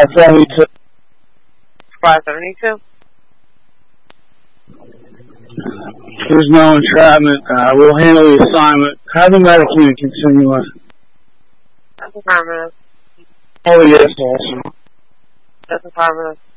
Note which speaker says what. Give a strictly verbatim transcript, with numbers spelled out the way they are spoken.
Speaker 1: seventy-two.
Speaker 2: five seventy-two?
Speaker 1: There's no entrapment. Uh, we'll handle the assignment. Have the medical unit continue on.
Speaker 2: That's affirmative.
Speaker 1: Oh, yes, awesome.
Speaker 2: That's affirmative.